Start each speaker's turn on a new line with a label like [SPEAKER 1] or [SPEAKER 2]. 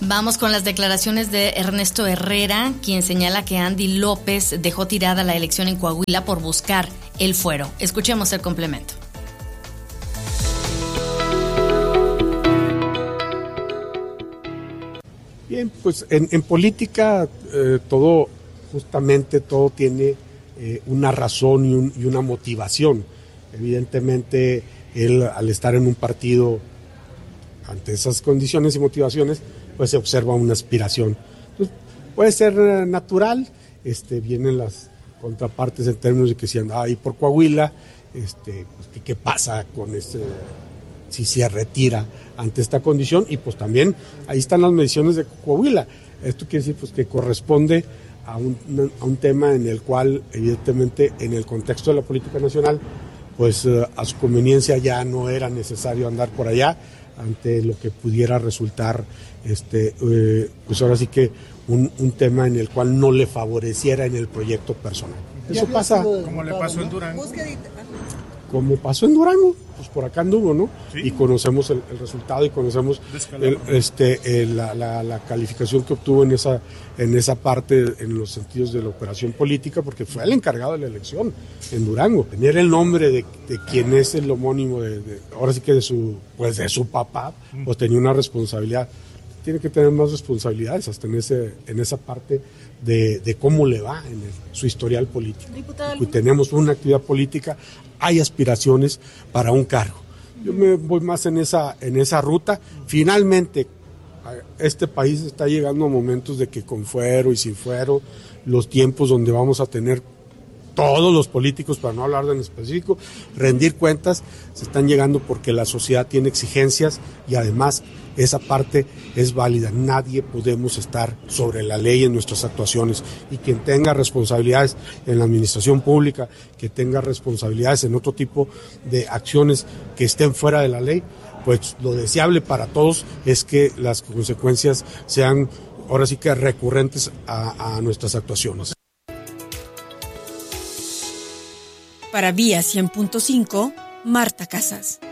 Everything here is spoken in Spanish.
[SPEAKER 1] Vamos con las declaraciones de Ernesto Herrera, quien señala que Andy López dejó tirada la elección en Coahuila por buscar el fuero. Escuchemos el complemento.
[SPEAKER 2] Bien, pues en política todo tiene una razón y una motivación. Evidentemente, él al estar en un partido ante esas condiciones y motivaciones, pues se observa una aspiración. Entonces, puede ser natural, vienen las contrapartes en términos de que si anda ahí por Coahuila, pues, ¿qué pasa con si se retira ante esta condición? Y pues también ahí están las mediciones de Coahuila. Esto quiere decir pues que corresponde a un tema en el cual evidentemente en el contexto de la política nacional pues a su conveniencia ya no era necesario andar por allá ante lo que pudiera resultar pues ahora sí que un tema en el cual no le favoreciera en el proyecto personal. Eso pasa
[SPEAKER 3] como le pasó en Durango.
[SPEAKER 2] Como pasó en Durango, pues por acá anduvo, ¿no? Sí. Y conocemos el resultado y conocemos la calificación que obtuvo en esa parte, en los sentidos de la operación política, porque fue el encargado de la elección en Durango. Tener el nombre de quien es el homónimo ahora sí que de su papá, pues tenía una responsabilidad. Tiene que tener más responsabilidades hasta en esa parte de cómo le va en su historial político. Y tenemos una actividad política, hay aspiraciones para un cargo. Yo me voy más en esa ruta. Finalmente, este país está llegando a momentos de que con fuero y sin fuero, los tiempos donde vamos a tener todos los políticos, para no hablar de en específico, rendir cuentas, se están llegando porque la sociedad tiene exigencias y además esa parte es válida. Nadie podemos estar sobre la ley en nuestras actuaciones, y quien tenga responsabilidades en la administración pública, que tenga responsabilidades en otro tipo de acciones que estén fuera de la ley, pues lo deseable para todos es que las consecuencias sean ahora sí que recurrentes a nuestras actuaciones.
[SPEAKER 4] Para Vía 100.5, Marta Casas.